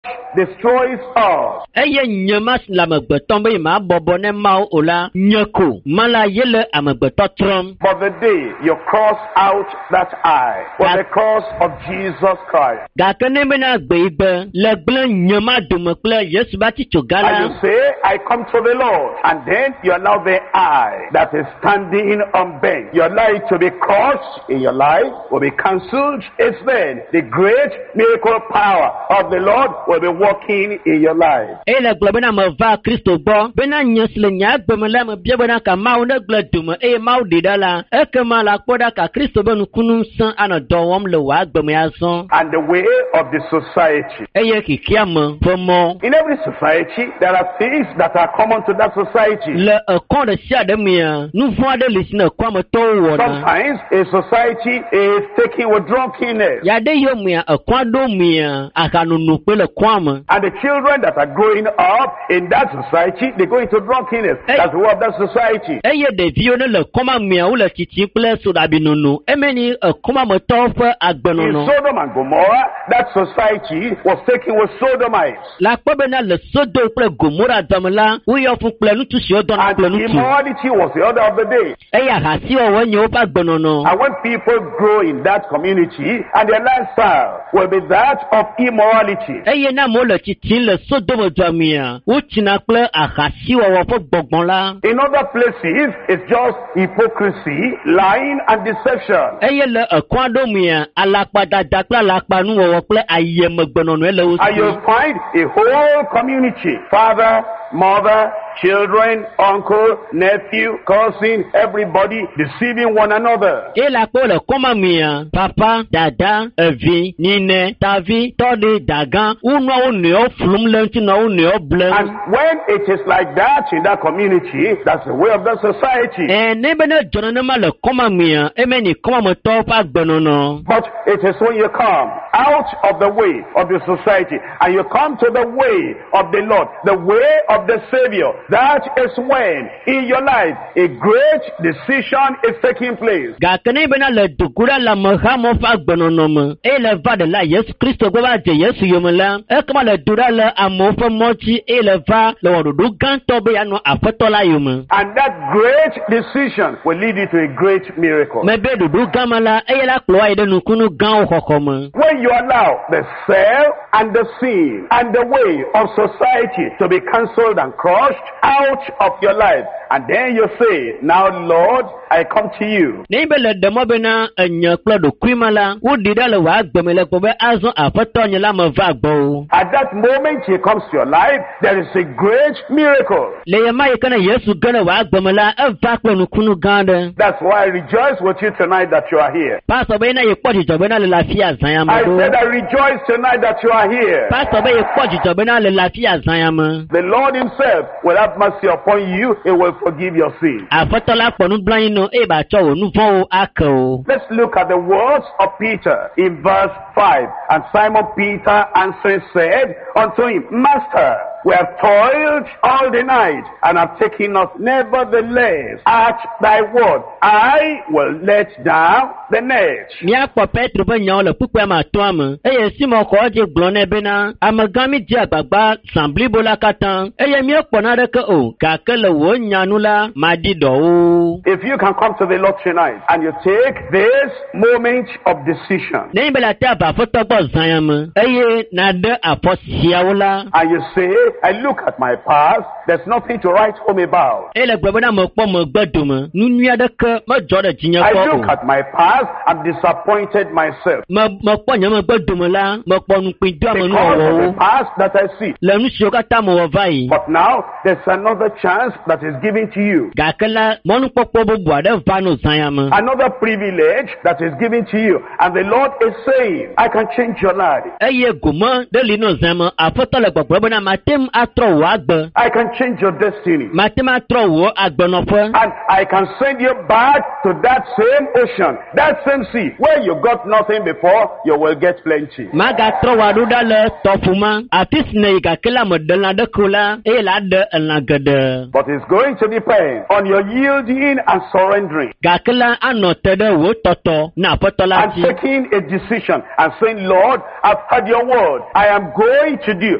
destroys us. Eye nyemas la megbeton be ma bobo ne mau ola nyeko mala yele amegbeto trom. But the day you cross out that I for the cross of Jesus Christ. Ga kene mena gbe le gble nyema dume kle Yesu ba ti chogala. And you say, I come to the Lord, and then you allow the I that is standing unbent. You allow it to be crushed in your life, will be cancelled. It's then the great miracle power of the Lord will be working in your life. Le gble bena me va Kristo bo bena nyesle nya gbe me la me bia bena ka mau ne gble dume mau didala ekema la kpoda ka Kristo benu kunum san ana dowom le wa gbe me ason. And the way of the society. Eye kikiam fomo. In every society, there are things that are common to that society. Le kon de sia de mia nu vo de lisne kwa me to wo na. Sometimes a society is taking with drunkenness. Ya de yo mia kwa do mia akanu nu pe le kwa me. And the children that are growing up in that society, they go into drunkenness. That's the way of that society. Eye de vio ne le koma mia ou le titi ple so da binunu. Emeni koma me to fe agbenono. In Sodom and Gomorrah, that society was taken with sodomites. La kpebena le Sodom ple Gomorrah damla u yo fu ple nutu si odon ple nutu. Immorality was the order of the day. Eya hasi o wenye opa agbenono. And when people grow in that community, and their lifestyle will be that of immorality. Eye na mo le titi le Sodom jamia. U tina ple ahasi o wo fo gbogbon la. In other places, it's just hypocrisy, lying, and deception. Eye le kwado mia alakpada dakla lakpa nu wo ple ayem gbenono ele o. And you'll find a whole community, father, mother, children, uncle, nephew, cousin, everybody deceiving one another. Ela po le koma mia papa, dada, evi, nine, tavi, todi, dagan, unwa uni o flum lenti na uni o blem. And when it is like that in that community, that's the way of the society. Nebene jonanema le koma mia emeni koma mo to pa gbenono. But it is when you come out of the way of the society and you come to the way of the Lord, the way of the Savior, that is when in your life a great decision is taking place. Ga kene bena le dugura la moha mo fa gbenono me. Le va de la Yesu Kristo go ba je Yesu yomela. Kama le dura le amo fo mochi le va le wodu ganto be ya no afeto la yome. And that great decision will lead you to a great miracle. Me be dudu gamala la klo ide nu kunu gan kokome. When you allow the self and the sin and the way of society to be cancelled and crushed out of your life, and then you say, now Lord, I come to you. Nebele demo bena enya klo do kwimala wo dida le wa gbemele ko be azon afeto nya la ma va gbo. At that moment he comes to your life, there is a great miracle. Le yema yekana Yesu gana wa gbemela eva klo nu kunu gande. That's why I rejoice with you tonight that you are here. Pastor bena ye poti jo bena le lafia zanyama. I said I rejoice tonight that you are here. Pastor be ye poti jo bena le lafia zanyama. The Lord himself will have mercy upon you. He will forgive your sin. Afeto la ponu blan no e ba cho nu fo akko. Let's look at the words of Peter in verse 5. And Simon Peter answering said unto him, Master, we have toiled all the night and have taken us. Nevertheless, at thy word, I will let down the net. Mia po Petro be nyaw le pupu ma to am. Eye Simon ko je glone bena amagami je agbagba sambli bola katan. Eye mi po na de ke o ka ke le wo nyanu la madi do o. If you can come to the Lord tonight and you take this moment of decision. Ne be la ta ba foto gbo zanyam. Eye na de aposiawla. And you say, I look at my past, there's nothing to write home about. I look at my past, I'm disappointed myself. Because of the past that I see. But now, there's another chance that is given to you. Another privilege that is given to you. And the Lord is saying, I can change your life. I can change your destiny. And I can send you back to that same ocean, that same sea, where you got nothing before, you will get plenty. But it's going to depend on your yielding and surrendering. And taking a decision and saying, Lord, I've heard your word. I am going to do